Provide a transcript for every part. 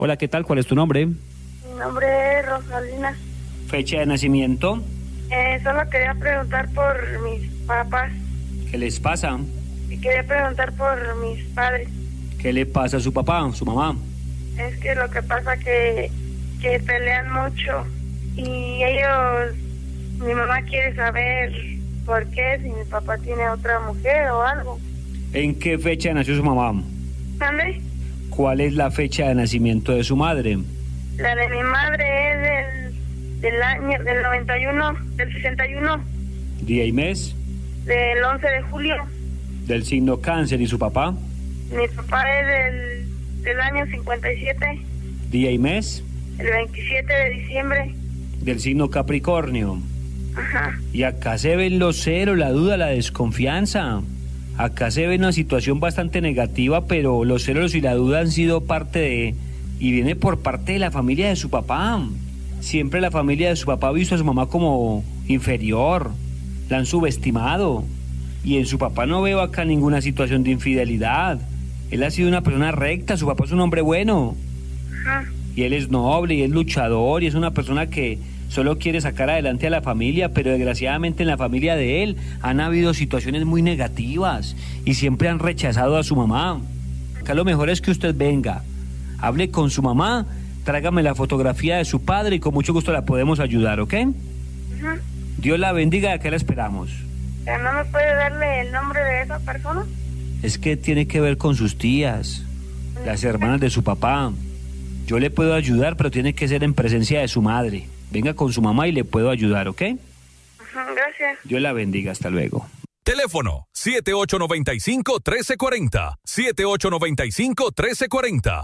Hola, ¿qué tal? ¿Cuál es tu nombre? Mi nombre es Rosalina. ¿Fecha de nacimiento? Solo quería preguntar por mis papás. ¿Qué les pasa? Y quería preguntar por mis padres. ¿Qué le pasa a su papá, su mamá? Es que lo que pasa que pelean mucho. Y ellos, mi mamá quiere saber por qué, si mi papá tiene otra mujer o algo. ¿En qué fecha nació su mamá? ¿Dónde? ¿Cuál es la fecha de nacimiento de su madre? La de mi madre es del año, del 91, del 61. ¿Día y mes? Del 11 de julio. ¿Del signo cáncer? ¿Y su papá? Mi papá es del año 57. ¿Día y mes? El 27 de diciembre. Del signo Capricornio. Ajá. Y acá se ven los celos, la duda, la desconfianza. Acá se ve una situación bastante negativa, pero los celos y la duda han sido parte de... y viene por parte de la familia de su papá. Siempre la familia de su papá ha visto a su mamá como inferior, la han subestimado. Y en su papá no veo acá ninguna situación de infidelidad. Él ha sido una persona recta, su papá es un hombre bueno. Ajá. Y él es noble y es luchador y es una persona que solo quiere sacar adelante a la familia, pero desgraciadamente en la familia de él han habido situaciones muy negativas y siempre han rechazado a su mamá. Acá lo mejor es que usted venga, hable con su mamá, tráigame la fotografía de su padre y con mucho gusto la podemos ayudar, ¿ok? Ajá. Dios la bendiga, ¿a qué la esperamos? ¿No me puede darle el nombre de esa persona? Es que tiene que ver con sus tías, las hermanas de su papá. Yo le puedo ayudar, pero tiene que ser en presencia de su madre. Venga con su mamá y le puedo ayudar, ¿ok? Ajá, gracias. Dios la bendiga, hasta luego. Teléfono 7895-1340, 7895-1340,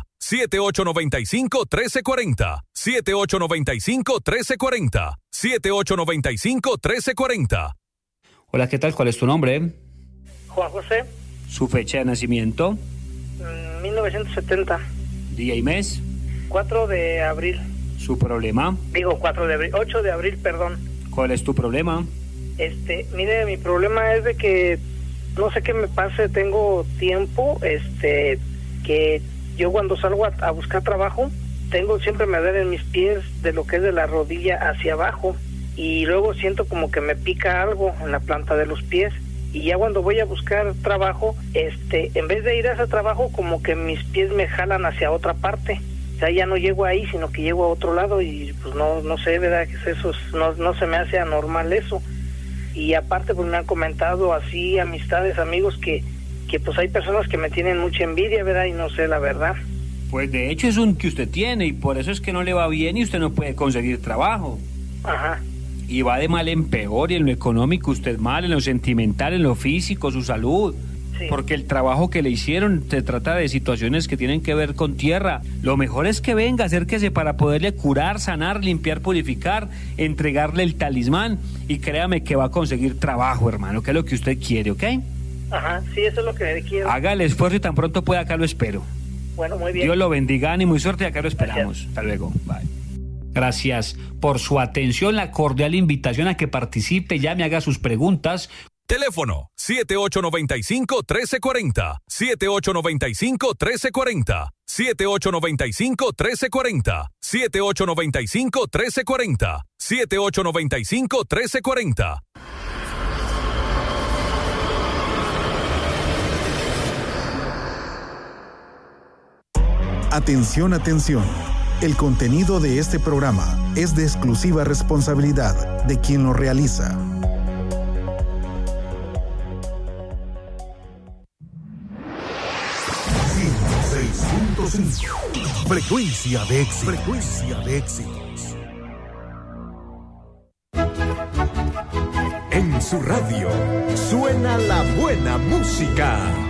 7895-1340, 7895-1340, 7895-1340. Hola, ¿qué tal? ¿Cuál es tu nombre? Juan José, ¿Su fecha de nacimiento? 1970, ¿Día y mes? 4 de abril. ¿Su problema? Digo 4 de abril, 8 de abril, perdón. ¿Cuál es tu problema? Mire, mi problema es de que no sé qué me pase, tengo tiempo, que yo cuando salgo a buscar trabajo, siempre me duelen mis pies de lo que es de la rodilla hacia abajo, y luego siento como que me pica algo en la planta de los pies, y ya cuando voy a buscar trabajo, en vez de ir a ese trabajo, como que mis pies me jalan hacia otra parte. O sea, ya no llego ahí, sino que llego a otro lado y pues no sé, ¿verdad? ¿Qué es eso? No se me hace anormal eso. Y aparte, pues me han comentado así amistades, amigos, que pues hay personas que me tienen mucha envidia, ¿verdad? Y no sé la verdad. Pues de hecho es un que usted tiene y por eso es que no le va bien y usted no puede conseguir trabajo. Ajá. Y va de mal en peor y en lo económico usted mal, en lo sentimental, en lo físico, su salud. Sí. Porque el trabajo que le hicieron se trata de situaciones que tienen que ver con tierra. Lo mejor es que venga, acérquese para poderle curar, sanar, limpiar, purificar, entregarle el talismán y créame que va a conseguir trabajo, hermano, que es lo que usted quiere, ¿ok? Ajá, sí, eso es lo que quiero. Haga el esfuerzo y tan pronto pueda, acá lo espero. Bueno, muy bien. Dios lo bendiga, ánimo y suerte, acá lo esperamos. Gracias. Hasta luego, bye. Gracias por su atención, la cordial invitación a que participe, llame, haga sus preguntas. Teléfono 7895-1340, 7895-1340, 7895-1340, 7895-1340, 7895-1340. Atención, atención. El contenido de este programa es de exclusiva responsabilidad de quien lo realiza. Frecuencia de éxito. Frecuencia de éxitos. En su radio suena la buena música.